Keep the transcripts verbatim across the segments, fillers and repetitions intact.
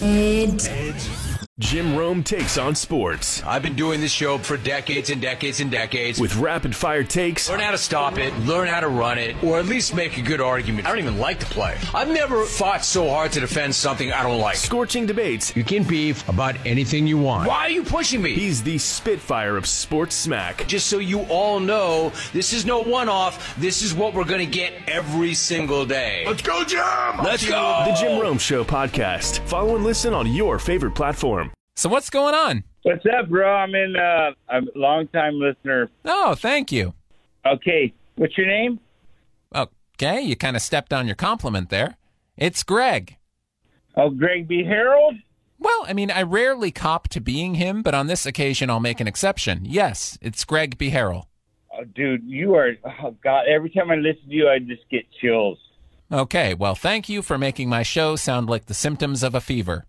Edge. Jim Rome takes on sports. I've been doing this show for decades and decades and decades. With rapid-fire takes. Learn how to stop it, learn how to run it, or at least make a good argument. I don't even like the play. I've never fought so hard to defend something I don't like. Scorching debates. You can beef about anything you want. Why are you pushing me? He's the Spitfire of sports smack. Just so you all know, this is no one-off. This is what we're going to get every single day. Let's go, Jim! Let's go! The Jim Rome Show podcast. Follow and listen on your favorite platform. So what's going on? What's up, bro? I'm in. Uh, I'm a long-time listener. Oh, thank you. Okay, what's your name? Okay, you kind of stepped on your compliment there. It's Greg. Oh, Greg B. Harold? Well, I mean, I rarely cop to being him, but on this occasion I'll make an exception. Yes, it's Greg B. Harold. Oh, dude, you are. Oh, God, every time I listen to you, I just get chills. Okay, well, thank you for making my show sound like the symptoms of a fever.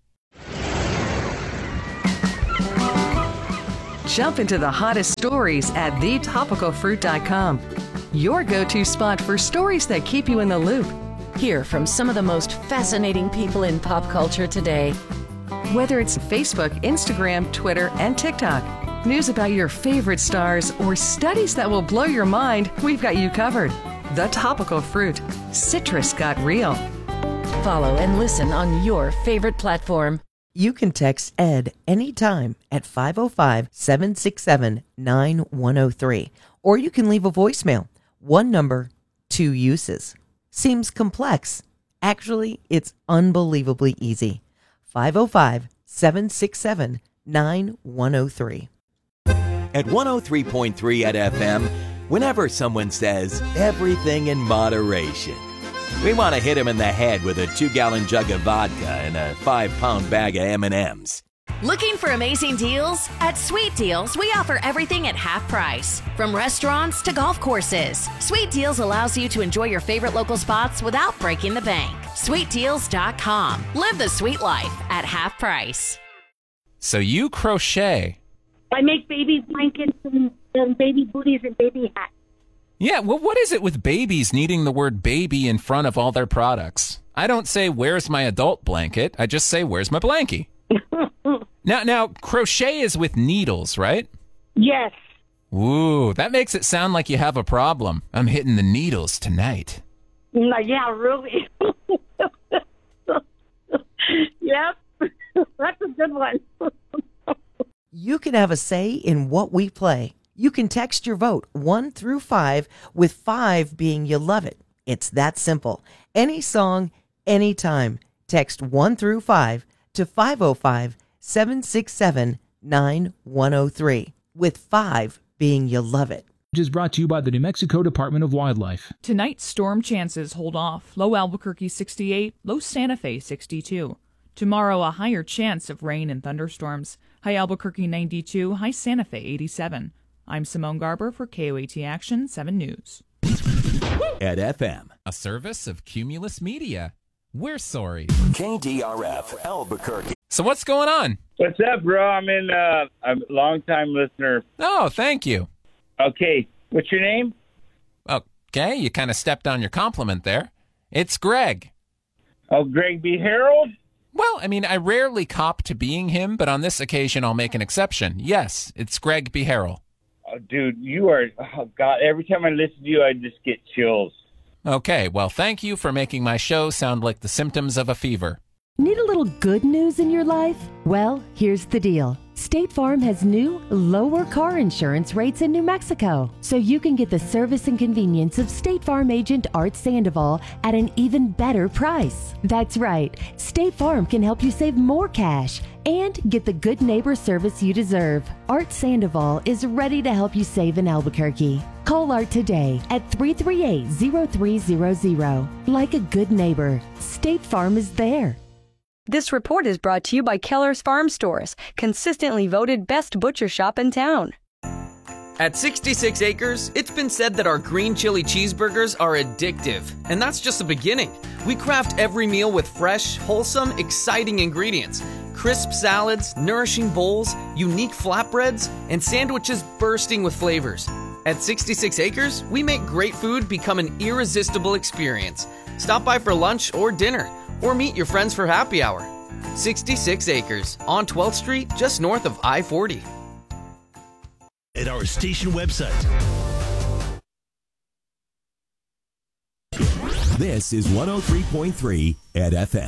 Jump into the hottest stories at the topical fruit dot com. Your go-to spot for stories that keep you in the loop. Hear from some of the most fascinating people in pop culture today. Whether it's Facebook, Instagram, Twitter, and TikTok, news about your favorite stars, or studies that will blow your mind, we've got you covered. The Topical Fruit. Citrus got real. Follow and listen on your favorite platform. You can text ED anytime at five oh five, seven six seven, nine one oh three. Or you can leave a voicemail. One number, two uses. Seems complex. Actually, it's unbelievably easy. five oh five, seven six seven, nine one oh three. At one oh three point three at F M, whenever someone says everything in moderation, we want to hit him in the head with a two-gallon jug of vodka and a five-pound bag of M and M's. Looking for amazing deals? At Sweet Deals, we offer everything at half price. From restaurants to golf courses, Sweet Deals allows you to enjoy your favorite local spots without breaking the bank. sweet deals dot com. Live the sweet life at half price. So you crochet. I make baby blankets and, and baby booties and baby hats. Yeah, well, what is it with babies needing the word baby in front of all their products? I don't say, where's my adult blanket? I just say, where's my blankie? now, now, crochet is with needles, right? Yes. Ooh, that makes it sound like you have a problem. I'm hitting the needles tonight. No, yeah, really. Yep. That's a good one. You can have a say in what we play. You can text your vote one through five, with five being you love it. It's that simple. Any song, anytime. Text one through five to five oh five, seven six seven, nine one oh three, with five being you love it. Which is brought to you by the New Mexico Department of Wildlife. Tonight, storm chances hold off. Low Albuquerque sixty-eight, low Santa Fe sixty-two. Tomorrow, a higher chance of rain and thunderstorms. High Albuquerque ninety-two, high Santa Fe eighty-seven. I'm Simone Garber for K O A T Action seven News. At F M, a service of Cumulus Media. We're sorry. K D R F, Albuquerque. So what's going on? What's up, bro? I'm in. Uh, I'm a long-time listener. Oh, thank you. Okay, what's your name? Okay, you kind of stepped on your compliment there. It's Greg. Oh, Greg B. Harold? Well, I mean, I rarely cop to being him, but on this occasion I'll make an exception. Yes, it's Greg B. Harold. Oh, dude, you are. Oh, God, every time I listen to you, I just get chills. Okay, well, thank you for making my show sound like the symptoms of a fever. Need a little good news in your life? Well, here's the deal. State Farm has new, lower car insurance rates in New Mexico, so you can get the service and convenience of State Farm agent Art Sandoval at an even better price. That's right. State Farm can help you save more cash and get the good neighbor service you deserve. Art Sandoval is ready to help you save in Albuquerque. Call Art today at three three eight, zero three zero zero. Like a good neighbor, State Farm is there. This report is brought to you by Keller's Farm Stores, consistently voted best butcher shop in town. At sixty-six Acres, it's been said that our green chili cheeseburgers are addictive. And that's just the beginning. We craft every meal with fresh, wholesome, exciting ingredients. Crisp salads, nourishing bowls, unique flatbreads, and sandwiches bursting with flavors. At sixty-six Acres, we make great food become an irresistible experience. Stop by for lunch or dinner, or meet your friends for happy hour. sixty-six acres on twelfth Street, just north of I forty. At our station website. This is one oh three point three at F M.